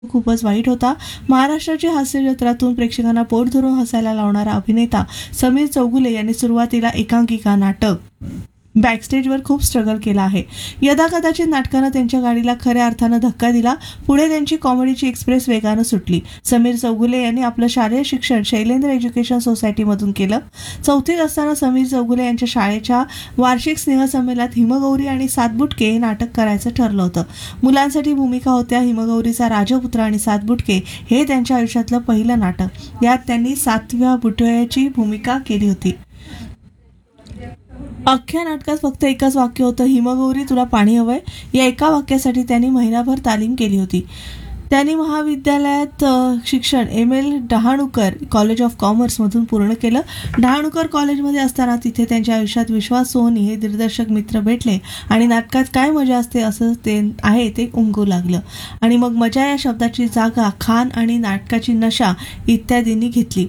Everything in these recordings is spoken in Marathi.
खूपच वाईट होता. महाराष्ट्राची हास्य जत्रातून प्रेक्षकांना पोट धरून हसायला लावणारा अभिनेता समीर चौगुले यांनी सुरुवातीला एकांकिका नाटक बॅकस्टेजवर खूप स्ट्रगल केला आहे. यदा कदाचित नाटकानं त्यांच्या गाडीला खऱ्या अर्थानं धक्का दिला. पुढे त्यांची कॉमेडीची एक्सप्रेस वेगानं सुटली. समीर चौगुले यांनी आपलं शालेय शिक्षण शैलेंद्र एज्युकेशन सोसायटीमधून केलं. चौथीत असताना समीर चौगुले यांच्या शाळेच्या वार्षिक स्नेहसंमेलनात हिमगौरी आणि सातबुटके हे नाटक करायचं ठरलं होतं. मुलांसाठी भूमिका होत्या हिमगौरीचा राजपुत्र आणि सातबुटके हे त्यांच्या आयुष्यातलं पहिलं नाटक. यात त्यांनी 7व्या बुटव्याची भूमिका केली होती. अख्ख्या नाटकात फक्त एकच वाक्य होतं, हिमगौरी तुला पाणी हवंय. या एका वाक्यासाठी त्यांनी महिनाभर तालीम केली होती. त्यांनी महाविद्यालयात शिक्षण ML डहाणूकर कॉलेज ऑफ कॉमर्समधून पूर्ण केलं. डहाणूकर कॉलेजमध्ये असताना तिथे त्यांच्या आयुष्यात विश्वास सोहनी हे दिग्दर्शक मित्र भेटले आणि नाटकात काय मजा असते असं ते उमगू लागलं. आणि मग मजा या शब्दाची जागा खान आणि नाटकाची नशा इत्यादींनी घेतली.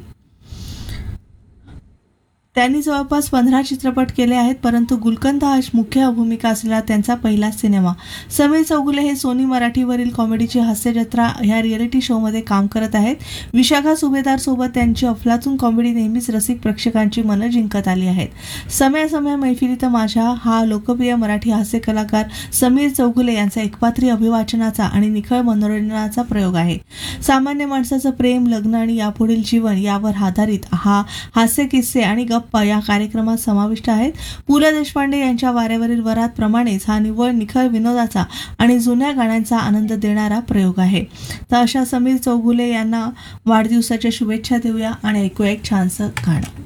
त्यांनी जवळपास 15 चित्रपट केले आहेत, परंतु गुलकंद हा मुख्य भूमिका असलेला त्यांचा पहिला सिनेमा. समीर चौगुले हे सोनी मराठीवरील कॉमेडीची हास्य जत्रा ह्या रिअलिटी शोमध्ये काम करत आहेत. विशाखा सुभेदार सोबत त्यांची अफलातून कॉमेडी नेहमीच रसिक प्रेक्षकांची मनं जिंकत आली आहेत. समय समय मैफिलीत माझ्या हा लोकप्रिय मराठी हास्य कलाकार समीर चौगुले यांचा एकपात्री अभिवाचनाचा आणि निखळ मनोरंजनाचा प्रयोग आहे. सामान्य माणसाचं प्रेम, लग्न आणि यापुढील जीवन यावर आधारित हा हास्य किस्से आणि या कार्यक्रमात समाविष्ट आहेत. पु ल देशपांडे यांच्या वाऱ्यावरील वरात प्रमाणेच हा निव्वळ निखळ विनोदाचा आणि जुन्या गाण्यांचा आनंद देणारा प्रयोग आहे. तर अशा समीर चौगुले यांना वाढदिवसाच्या शुभेच्छा देऊया आणि ऐकूया एक छानसं गाणं.